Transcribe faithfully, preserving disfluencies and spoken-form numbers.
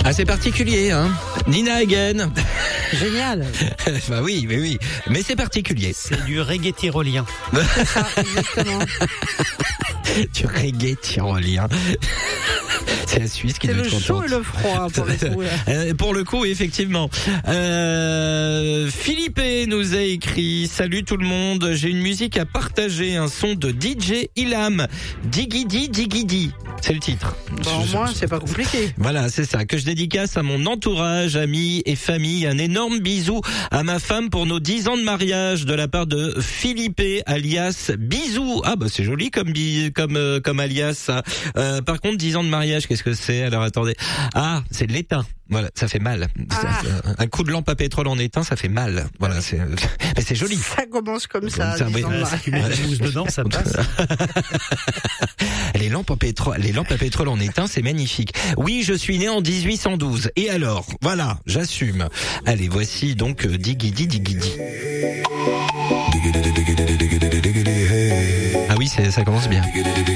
Ah, c'est particulier, hein. Nina Hagen. Génial. Bah oui, oui, oui. Mais c'est particulier. C'est du reggae tyrolien. C'est ça, exactement. Du reggae tyrolien. C'est la Suisse qui C'est doit le être chaud contente. et le froid pour le coup. Là. Euh, pour le coup, effectivement. Euh, Philippe nous a écrit: salut tout le monde, j'ai une musique à partager, un son de D J Ilham. Digidi Digidi. C'est le titre. Bon, Je- moi, je- c'est pas compliqué. Voilà, c'est ça, que je dédicace à mon entourage, amis et famille. Un énorme bisou à ma femme pour nos dix ans de mariage de la part de Philippe, alias Bisou. Ah bah c'est joli comme bi- comme euh, comme alias ça. Euh, par contre, dix ans de mariage, qu'est-ce que c'est? Alors attendez. Ah, c'est de l'étain. Voilà, ça fait mal. Ah. Ça, un coup de lampe à pétrole en étain, ça fait mal. Voilà, c'est mais c'est joli. Ça commence comme ça. Comme ça, oui. disons, Euh, là. Si tu mets de la mousse dedans, ça passe. Les lampes en pétrole, les lampes à pétrole en étain, c'est magnifique. Oui, je suis né en dix-huit cent douze. Et alors, voilà, j'assume. Allez, voici donc euh, Digidi Digidi. Ah oui, c'est, ça commence bien.